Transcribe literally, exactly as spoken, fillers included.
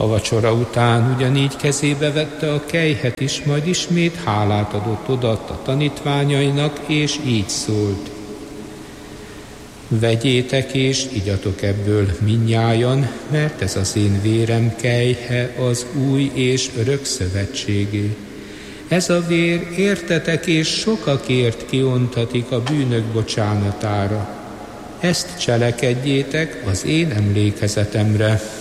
A vacsora után ugyanígy kezébe vette a kelyhet is, majd ismét hálát adott, odaadta tanítványainak, és így szólt: vegyétek és igyatok ebből mindnyájan, mert ez az én vérem kelyhe az új és örök szövetségé. Ez a vér értetek és sokakért kiontatik a bűnök bocsánatára. Ezt cselekedjétek az én emlékezetemre.